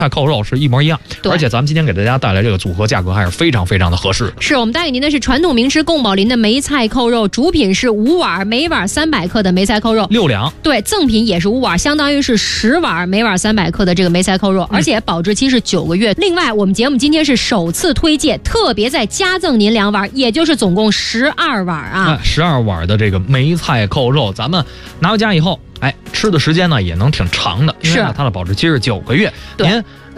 菜扣肉是一模一样，而且咱们今天给大家带来这个组合价格还是非常非常的合适。 是我们带给您的是传统名师贡宝林的梅菜扣肉，主品是5碗，每碗300克的梅菜扣肉 6两， 对，赠品也是5碗，相当于是10碗，每碗300克的这个梅菜扣肉，而且保质期是9个月。另外，我们节目今天是首次推荐，特别再加赠您2碗，也就是总共12碗啊 ，12碗的这个梅菜扣肉，咱们拿回家以后，吃的时间呢也能挺长的，因为它的保质期是9个月。您